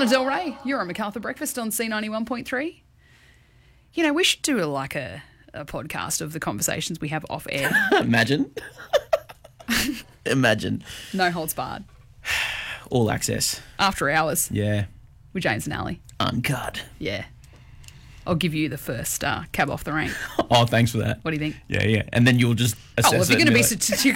Lana Del Rey, you're on MacArthur Breakfast on C91.3. You know, we should do a podcast of the conversations we have off air. Imagine. Imagine. No holds barred. All access. After hours. Yeah. With James and Ali. Uncut. Yeah. I'll give you the first cab off the rank. Oh, thanks for that. What do you think? Yeah. And then you'll just assess if you're going to be